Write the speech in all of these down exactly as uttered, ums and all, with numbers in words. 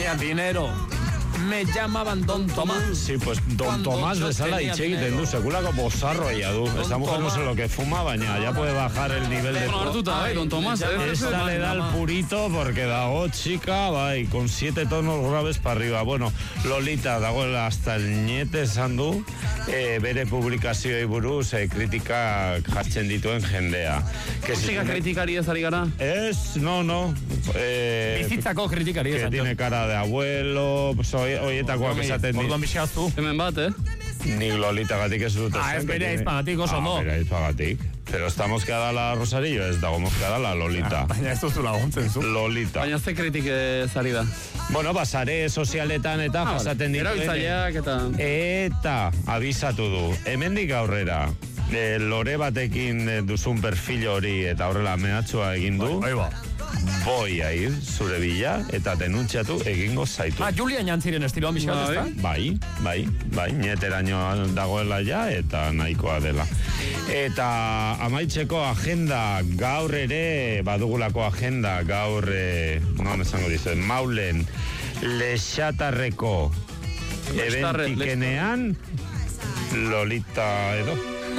tenía dinero. Me llamaban Don Tomás. Sí, pues Don Tomás bezala itxe egiten du, sekulako bozarroia du. Esta mujer no sé lo que fuma, baina ya puede bajar el nivel de... Hartuta, eh, Don Tomás, eh. Esta le da el purito porque dago chica, bai, con siete tonos graves para arriba. Bueno, Lolita dagoela hasta el niete esan du, eh, bere publikazioi buruz eh, kritika jartzen dituen jendea. Musika kritikari ez ari gara? Ez, no, no. Eh, Bizitzako kritikari ez. Que tiene cara de abuelo, pues, oietakoak esaten dit. Orduan bixaztu. Hemen bat, eh? Ni Lolitagatik ez dut esan. Ah, ez bere aizpagatik oso no. Ah, bere aizpagatik. Pero está mosqueada la Rosarillo, ez dago mosqueada la Lolita. Ah, baina ez duzu laguntzen zu. Lolita. Baina ze kritik ez ari da? Bueno, basare sozialetan eta ah, jasaten dituen. Erabiltzaileak eta... Eta abisatu du. Hemendik aurrera. E, lore batekin duzun perfil hori eta horrela mehatxua egin du. Bai, bai. Boi a ir zure bila eta denuntziatu egingo zaitu. Ah, Julia Jantziren estiloan bizkat, ez da? Bai, bai, bai, nieteraino dagoela ja eta nahikoa dela. Eta amaitzeko agenda gaur ere, badugulako agenda gaur, eh, no, esango dizu, Maulen Lexatarreko eventikenean Lolita edo.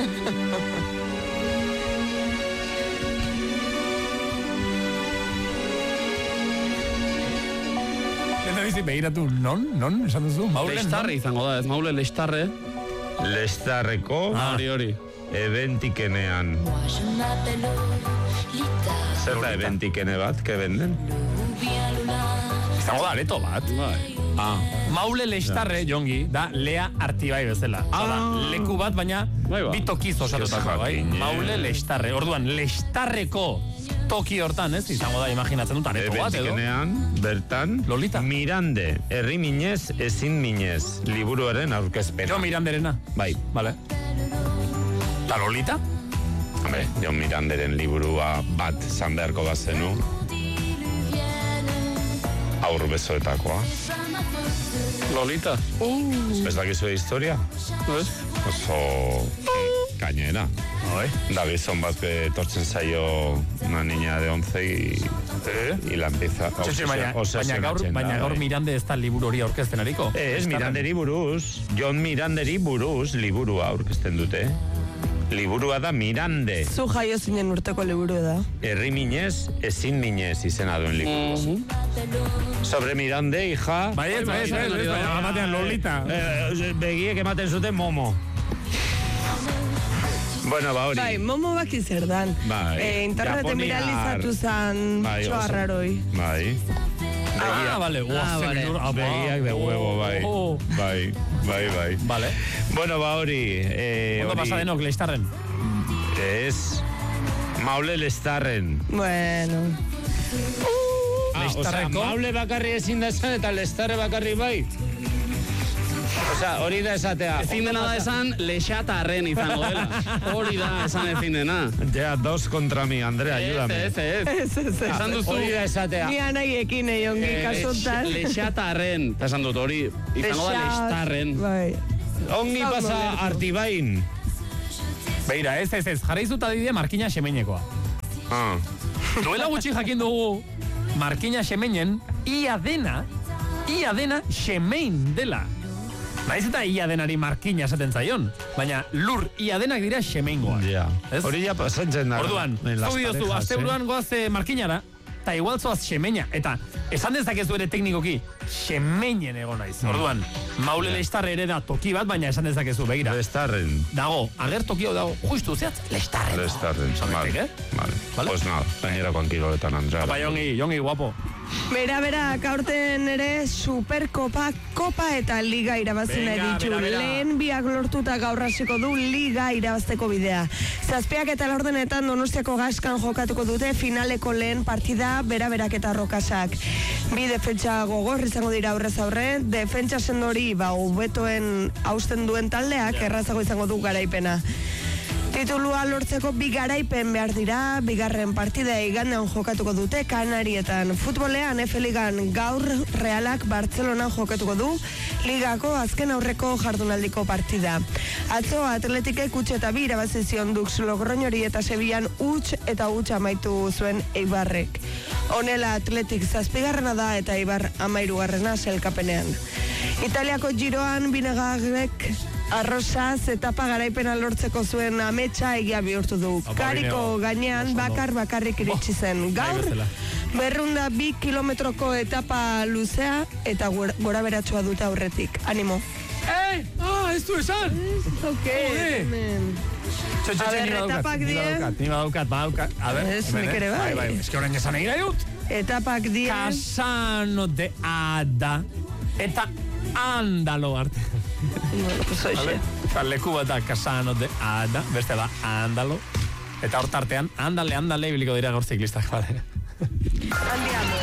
Bizi behiratu non, non, esan duzu? Lextarre izango da, ez Maule Lextarre. Lextarreko hori hori. Eventikenean. Zer da eventikene bat, que venden? Izango da, areto bat. Ah. Maule Lextarre, jongi, da Lea Artibai bezala. Ah. Leku bat, baina bitokiz osatutako, bai? Maule Lextarre. Orduan, Lextarreko toki hortan, ez? Izango da, imaginatzen dut, areto bat, edo? Eventikenean, bertan, Lolita. Mirande, herri minez, ezin minez, liburuaren aurkezpena. Jo Miranderena. Bai. Vale. Ta Lolita? Hombre, jo Miranderen liburua bat zan beharko bazenu. Aur besoetakoa. Lolita. Uh. Ez dakizu historia? Ez. Oso gainera. Oi. Da gizon bat etortzen zaio una niña de once y, ¿Eh? y la empieza a obsesionar. Baina gaur, baina gaur Mirande ez da liburu hori aurkezten ariko. Ez, Miranderi buruz, John Miranderi buruz liburua aurkezten dute. Liburua da Mirande. Zu jaio zinen urteko liburu da. Herri minez, ezin minez izena duen liburu. Mm-hmm. Sobre Mirande, hija... Bai, ez, bai, ez, baina ematean Lolita. Begiek ematen zuten Momo. Bueno, ba hori. Bai, Momo baki zer dan. Bai. Eh, Interneten viralizatu zan txoa raroi. Bai. Ah, vale. Ah, vale. Begiak de huevo, bai. Bai, bai, bai. Vale. Bueno, ba hori. Eh, Ondo pasa denok, Lextarren? Ez. Maule Lextarren. Bueno. Ah, o sea, Maule bakarri ezin da esan eta Lextarre bakarri bai. Osa, hori da esatea. Ezin dena da esan Lexatarren izango dela. Hori da esan ezin dena. Ja, dos contra mi, Andrea, ayúdame. Ez, ez, ez. Esan duzu. Hori da esatea. Ni anaiekin eiongi kasuntan. Lexatarren. Esan dut hori. Izango da Lextarren. Bai. Ongi pasa Artibain. Beira, ez, ez, ez. Jarraizu eta dide Markina Xemeinekoa. Ah. Duela gutxi jakin dugu Markina Xemeinen ia dena, ia dena Xemein dela. Naiz eta ia denari Markina esaten zaion, baina lur ia denak dira Xemeingoa. Ja. Hori ja pasatzen da. Orduan, zau diozu, azte buruan goaz Markinara, eta igual zoaz Xemeina, eta esan dezakezu ere teknikoki, Xemeinen egon naiz. Orduan, Maule Lextarre ere da toki bat, baina esan dezakezu, begira. Lextarren. Dago, ager tokio dago, justu, zehatz, Lextarren. Lextarren, vale. Vale. Pues nada, gainera kiloetan, Andrea. Apa, jongi, jongi, guapo. Bera, bera, kaurten ere Superkopa, Kopa eta Liga irabazi nahi ditu. Lehen biak lortuta gaur hasiko du Liga irabazteko bidea. Zazpiak eta laurdenetan Donostiako Gaskan jokatuko dute finaleko lehen partida bera berak eta Rokasak. Bi defentsa gogor izango dira aurrez aurre, defentsa sendori ba hobetoen hausten duen taldeak errazago izango du garaipena. Titulua lortzeko bi garaipen behar dira, bigarren partida igandean jokatuko dute Kanarietan. Futbolean F Ligan gaur Realak Bartzelonan jokatuko du Ligako azken aurreko jardunaldiko partida. Atzo Atletikek utxe eta bi irabazi zion Dux Logroñori eta Sevillan huts eta huts amaitu zuen Eibarrek. Honela Atletik zazpigarrena da eta Ibar amairugarrena selkapenean. Italiako giroan Binegarrek arrosaz etapa garaipena lortzeko zuen ametsa egia bihurtu du. Kariko gainean bakar bakarrik iritsi zen. Gaur, berrunda bi kilometroko etapa luzea eta gora beratsua dute aurretik. Animo. Ei! Ah, ez du esan! Ok, hemen. A ber, etapak die... Ni badaukat, badaukat. A ber, ez, nik ere bai. Bai, bai, eski orain esan egira dut. Etapak die... Casano de Ada. Eta Andalo arte. Bueno, pues oixe. Leku bat da Casano de Ada. Beste da, Andalo. Eta hor tartean, andale, andale, biliko dira gaur ziklistak, bale. Andiamo.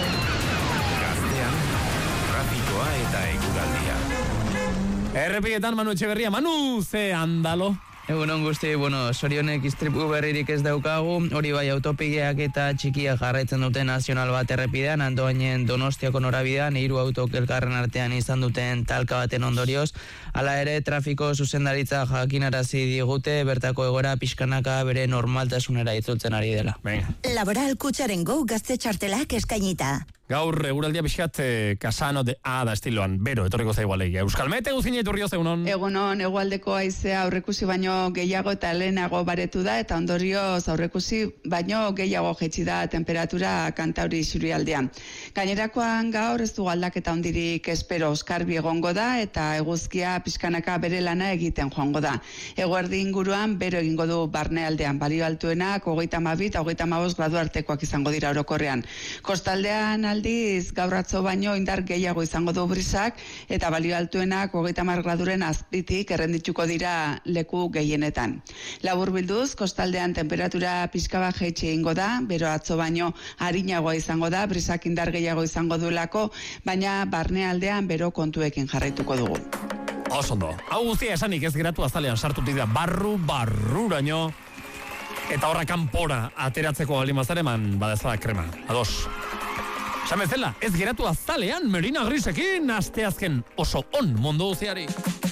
Gaztean, trafikoa eta eguraldia. Errepiketan Manu Etxeberria, Manu, ze andalo. Egunon guzti, bueno, sorionek istripu berririk ez daukagu, hori bai autopigeak eta txikiak jarraitzen duten nazional bat errepidean, Andoainen Donostiako norabidean, hiru autok elkarren artean izan duten talka baten ondorioz, hala ere trafiko zuzendaritza jakinarazi digute, bertako egoera pixkanaka bere normaltasunera itzultzen ari dela. Venga. Laboral Kutxaren Go gazte txartelak eskainita. Gaur eguraldia pixkat eh, Casano de Ada estiloan, bero, etorriko zaigu alegia. Euskalmete guzine etorrioz egunon? Egunon, egualdeko haizea aurrekusi baino gehiago eta lehenago baretu da, eta ondorioz aurrekusi baino gehiago jetxi da temperatura Kantauri isurialdean. Gainerakoan gaur ez du aldaketa hondirik espero, oskarbi egongo da, eta eguzkia pixkanaka bere lana egiten joango da. Eguerdi inguruan bero egingo du barnealdean, balio altuenak, hogeita hamabi eta hogeita hamabost gradu artekoak izango dira orokorrean. Kostaldean aldiz gaur atzo baino indar gehiago izango du brisak eta balio altuenak hogeita hamar graduren azpitik errendituko dira leku gehienetan. Laburbilduz, kostaldean temperatura pixka bat jaitsi egingo da, bero atzo baino arinagoa izango da, brisak indar gehiago izango duelako, baina barnealdean bero kontuekin jarraituko dugu. Osondo, hau guztia esanik ez geratu azalean sartutik da barru barruraino eta horra kanpora ateratzeko alimazareman badezada krema. Ados. Samezela, ez geratu azalean Merina Grisekin asteazken oso on mundu guziari.